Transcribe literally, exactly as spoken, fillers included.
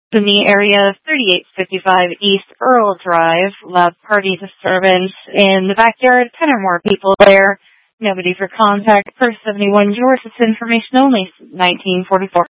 In the area of thirty-eight fifty-five East Earl Drive, loud party disturbance in the backyard, ten or more people there. Nobody for contact. Per seventy-one George, it's information only, nineteen forty-four.